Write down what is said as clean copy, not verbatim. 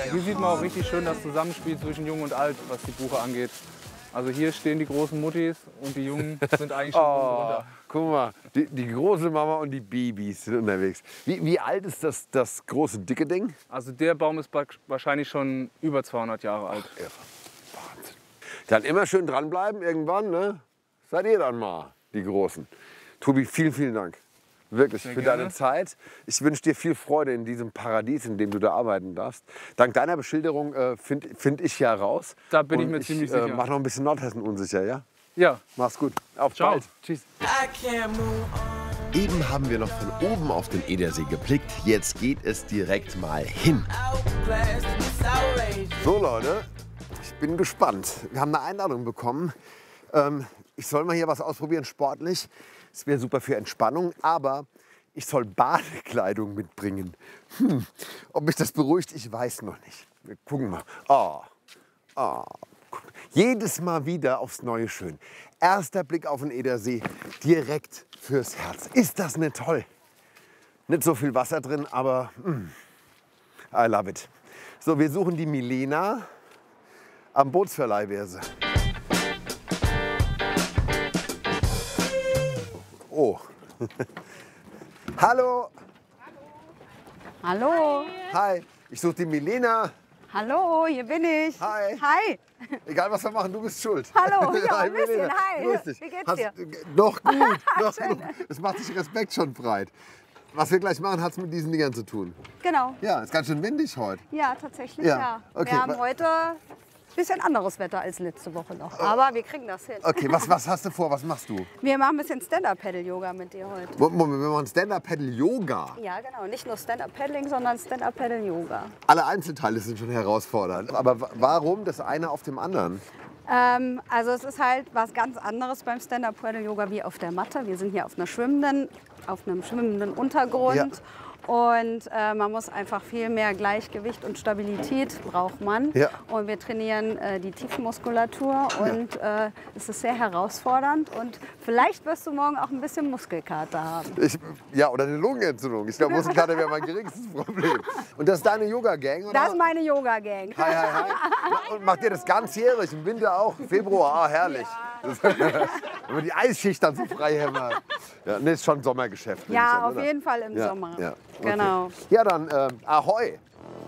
Hier sieht man auch richtig schön das Zusammenspiel zwischen Jung und Alt, was die Buche angeht. Also hier stehen die großen Muttis und die Jungen sind eigentlich schon runter. Guck mal, die große Mama und die Babys sind unterwegs. Wie alt ist das große, dicke Ding? Also der Baum ist wahrscheinlich schon über 200 Jahre alt. Ja, Wahnsinn. Dann immer schön dranbleiben irgendwann, ne? Seid ihr dann mal, die Großen. Tobi, vielen, vielen Dank. Wirklich, für deine Zeit. Ich wünsche dir viel Freude in diesem Paradies, in dem du da arbeiten darfst. Dank deiner Beschilderung find ich ja raus. Da bin ich mir ziemlich sicher. Mach noch ein bisschen Nordhessen unsicher, ja? Ja. Mach's gut. Auf Ciao. bald. Tschüss. Eben haben wir noch von oben auf den Edersee geblickt. Jetzt geht es direkt mal hin. So Leute, ich bin gespannt. Wir haben eine Einladung bekommen. Ich soll mal hier was ausprobieren, sportlich. Es wäre super für Entspannung, aber ich soll Badekleidung mitbringen. Ob mich das beruhigt, ich weiß noch nicht. Wir gucken mal. Jedes Mal wieder aufs Neue schön. Erster Blick auf den Edersee, direkt fürs Herz. Ist das nicht toll? Nicht so viel Wasser drin, aber I love it. So, wir suchen die Milena. Am Bootsverleih wäre sie. Oh. Hallo. Hallo. Hi. Ich suche die Milena. Hallo, hier bin ich. Hi. Hi. Egal was wir machen, du bist schuld. Hallo, ja, Hi, ein bisschen. Milena. Hi. Grüß dich. Wie geht's dir? Noch gut. Noch gut. Es macht sich Respekt schon breit. Was wir gleich machen, hat es mit diesen Dingern zu tun. Genau. Ja, ist ganz schön windig heute. Ja, tatsächlich, Ja. ja. Okay. Wir haben heute ein bisschen anderes Wetter als letzte Woche noch. Aber wir kriegen das hin. Okay, was hast du vor? Was machst du? Wir machen ein bisschen Stand-Up-Paddle-Yoga mit dir heute. Moment, wir machen Stand-Up-Paddle-Yoga. Ja, genau. Nicht nur Stand-Up-Paddling, sondern Stand-Up-Paddle-Yoga. Alle Einzelteile sind schon herausfordernd. Aber warum das eine auf dem anderen? Also es ist halt was ganz anderes beim Stand-Up-Paddle-Yoga wie auf der Matte. Wir sind hier auf einem schwimmenden Untergrund. Ja. Und man muss einfach viel mehr Gleichgewicht und Stabilität braucht man. Ja. Und wir trainieren die Tiefenmuskulatur und es ist sehr herausfordernd. Und vielleicht wirst du morgen auch ein bisschen Muskelkater haben. Oder eine Lungenentzündung. Ich glaube, Muskelkater wäre mein geringstes Problem. Und das ist deine Yoga-Gang, oder? Das ist meine Yoga-Gang. Hi, hi, hi. Und macht ihr das ganzjährig, im Winter auch? Februar, herrlich. Wenn man die Eisschicht dann so frei hämmert. Ja, nee, ist schon Sommergeschäft. Ja, an, auf oder? jeden Fall im Ja, Sommer. ja, okay. Genau. Ja, dann Ahoi.